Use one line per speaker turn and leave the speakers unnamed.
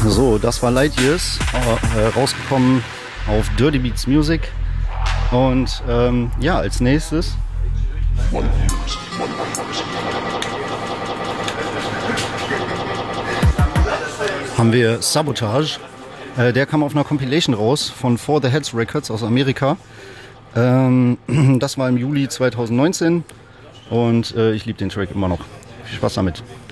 So, das war Light Years, rausgekommen auf Dirty Beats Music. Und ja, als nächstes haben wir Sabotage. Der kam auf einer Compilation raus von For the Heads Records aus Amerika. Das war im Juli 2019 und ich liebe den Track immer noch. Viel Spaß damit.